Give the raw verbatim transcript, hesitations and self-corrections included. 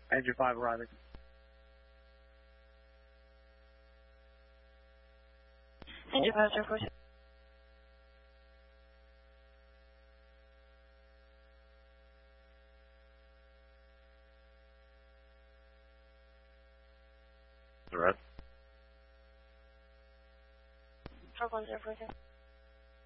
Engine five arriving. Engine five, zero four six. The red. Four one zero four six.